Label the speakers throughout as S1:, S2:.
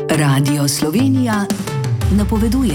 S1: Radio Slovenija napoveduje.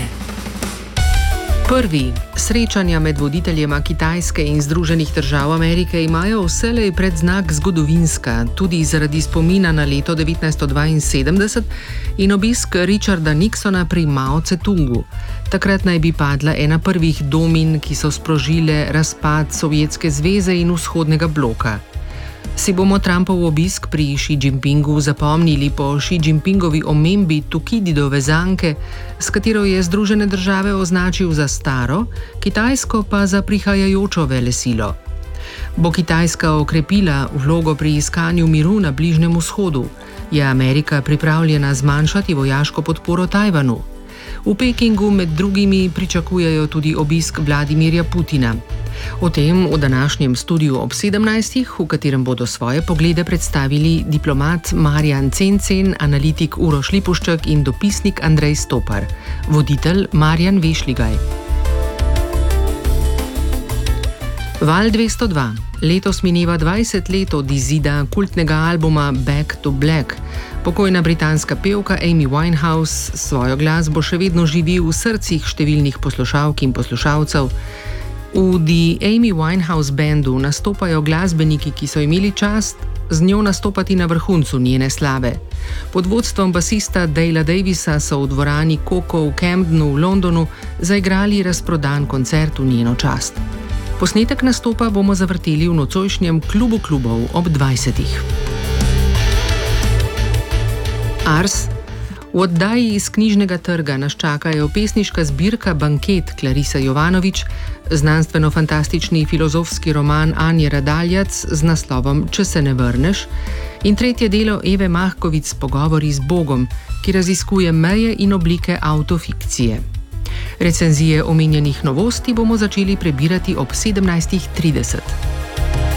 S2: Prvi srečanja med voditeljema Kitajske in Združenih držav Amerike imajo vselej predznak zgodovinska, tudi zaradi spomina na leto 1972 in obisk Richarda Nixona pri Mao Tse-tungu. Takrat naj bi padla ena prvih domin, ki so sprožile razpad Sovjetske zveze in vzhodnega bloka. Si bomo Trumpov obisk pri Xi Jinpingu zapomnili po Xi Jinpingovi omembi Tukididove zanke, s katero je Združene države označil za staro, Kitajsko pa za prihajajočo velesilo. Bo Kitajska okrepila vlogo pri iskanju miru na Bližnjem vzhodu? Je Amerika pripravljena zmanjšati vojaško podporo Tajvanu? V Pekingu med drugimi pričakujejo tudi obisk Vladimirja Putina. O tem v današnjem studiu ob 17, v katerem bodo svoje poglede predstavili diplomat Marjan Cencen, analitik Uroš Lipušček in dopisnik Andrej Stopar. Voditelj Marjan Vešligaj. Val 202. Letos mineva 20 let od izida kultnega albuma Back to Black. Pokojna britanska pevka Amy Winehouse svojo glasbo še vedno živi v srcih številnih poslušalk in poslušalcev. V The Amy Winehouse Bandu nastopajo glasbeniki, ki so imeli čast z njo nastopati na vrhuncu njene slave. Pod vodstvom basista Dalea Davisa so v dvorani Coco v Camdenu v Londonu zaigrali razprodan koncert v njeno čast. Posnetek nastopa bomo zavrteli v nocojšnjem klubu klubov ob 20. Ars. V oddaji iz Knjižnega trga nas čakajo pesniška zbirka Banket Clarisa Jovanović, znanstveno-fantastični filozofski roman Anje Radaljac z naslovom Če se ne vrneš in tretje delo Eve Mahkovic Pogovori z Bogom, ki raziskuje meje in oblike autofikcije. Recenzije omenjenih novosti bomo začeli prebirati ob 17:30.